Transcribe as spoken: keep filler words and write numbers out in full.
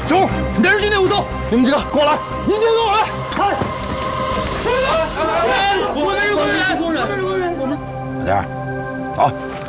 小五，你带人去内务走。你们几个跟我来。您就跟我来。来。我们是工人，我们是工人，我们。 小点，走。